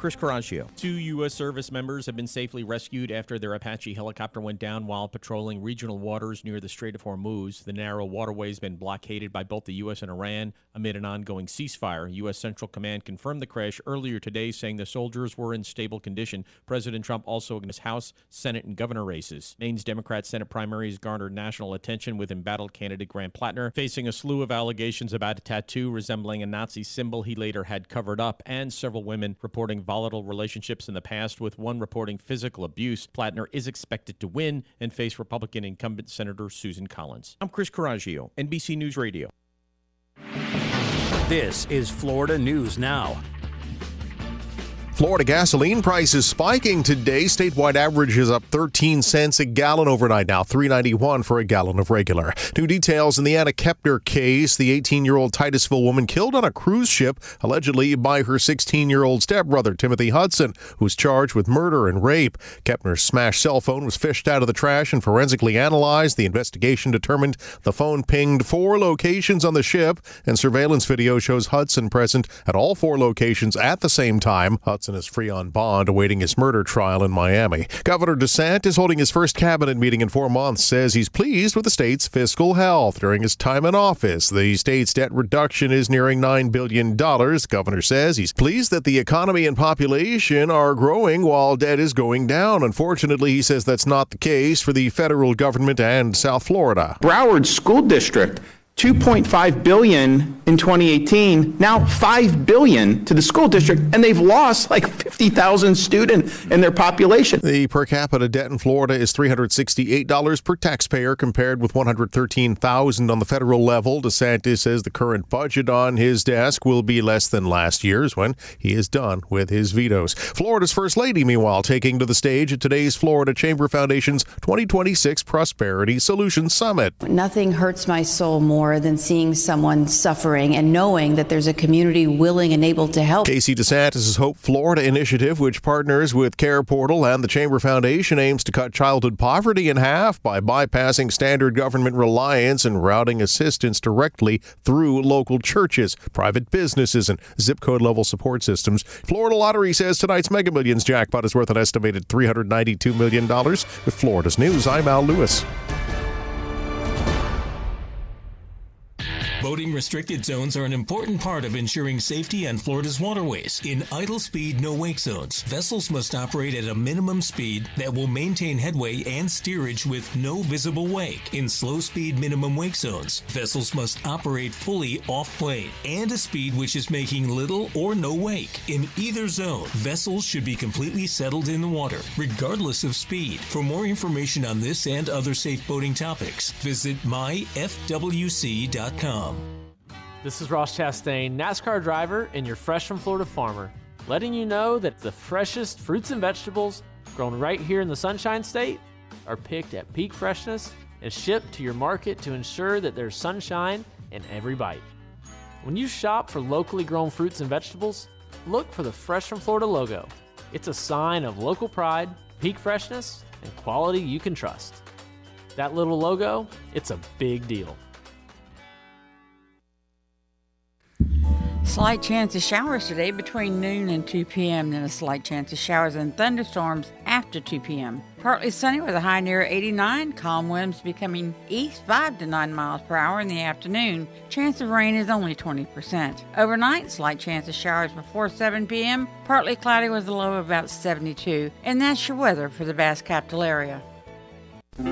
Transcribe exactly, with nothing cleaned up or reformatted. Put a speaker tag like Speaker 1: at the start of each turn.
Speaker 1: Chris Coraggio.
Speaker 2: Two U S service members have been safely rescued after their Apache helicopter went down while patrolling regional waters near the Strait of Hormuz. The narrow waterway has been blockaded by both the U S and Iran amid an ongoing ceasefire. U S Central Command confirmed the crash earlier today, saying the soldiers were in stable condition. President Trump also in his House, Senate, and governor races. Maine's Democrat Senate primaries garnered national attention with embattled candidate Grant Plattner facing a slew of allegations about a tattoo resembling a Nazi symbol he later had covered up, and several women reporting volatile relationships in the past, with one reporting physical abuse. Plattner is expected to win and face Republican incumbent Senator Susan Collins. I'm Chris Coraggio, N B C News Radio.
Speaker 3: This is Florida News Now.
Speaker 4: Florida gasoline prices spiking today. Statewide average is up thirteen cents a gallon overnight, now three ninety-one for a gallon of regular. New details in the Anna Kepner case. The eighteen-year-old Titusville woman killed on a cruise ship, allegedly by her sixteen-year-old stepbrother, Timothy Hudson, who's charged with murder and rape. Kepner's smashed cell phone was fished out of the trash and forensically analyzed. The investigation determined the phone pinged four locations on the ship, and surveillance video shows Hudson present at all four locations at the same time. Hudson is free on bond, awaiting his murder trial in Miami. Governor DeSantis, holding his first cabinet meeting in four months, says he's pleased with the state's fiscal health during his time in office. The state's debt reduction is nearing nine billion dollars. Governor says he's pleased that the economy and population are growing while debt is going down. Unfortunately, he says that's not the case for the federal government and South Florida.
Speaker 5: Broward School District, two point five billion dollars in twenty eighteen, now five billion dollars to the school district, and they've lost like fifty thousand students in their population.
Speaker 4: The per capita debt in Florida is three hundred sixty-eight dollars per taxpayer, compared with one hundred thirteen thousand dollars on the federal level. DeSantis says the current budget on his desk will be less than last year's when he is done with his vetoes. Florida's First Lady, meanwhile, taking to the stage at today's Florida Chamber Foundation's twenty twenty-six Prosperity Solutions Summit.
Speaker 6: Nothing hurts my soul more than seeing someone suffering and knowing that there's a community willing and able to help.
Speaker 4: Casey DeSantis' Hope Florida initiative, which partners with Care Portal and the Chamber Foundation, aims to cut childhood poverty in half by bypassing standard government reliance and routing assistance directly through local churches, private businesses, and zip code level support systems. Florida Lottery says tonight's Mega Millions jackpot is worth an estimated three hundred ninety-two million dollars. With Florida's News, I'm Al Lewis.
Speaker 7: Boating restricted zones are an important part of ensuring safety on Florida's waterways. In idle speed, no wake zones, vessels must operate at a minimum speed that will maintain headway and steerage with no visible wake. In slow speed, minimum wake zones, vessels must operate fully off plane and a speed which is making little or no wake. In either zone, vessels should be completely settled in the water, regardless of speed. For more information on this and other safe boating topics, visit my f w c dot com.
Speaker 8: This is Ross Chastain, NASCAR driver and your Fresh from Florida farmer, letting you know that the freshest fruits and vegetables grown right here in the Sunshine State are picked at peak freshness and shipped to your market to ensure that there's sunshine in every bite. When you shop for locally grown fruits and vegetables, look for the Fresh from Florida logo. It's a sign of local pride, peak freshness, and quality you can trust. That little logo, it's a big deal.
Speaker 9: Slight chance of showers today between noon and two p.m. Then a slight chance of showers and thunderstorms after two p.m. Partly sunny with a high near eighty-nine. Calm winds becoming east five to nine miles per hour in the afternoon. Chance of rain is only twenty percent. Overnight, slight chance of showers before seven p.m. Partly cloudy with a low of about seventy-two. And that's your weather for the Bass Capital area.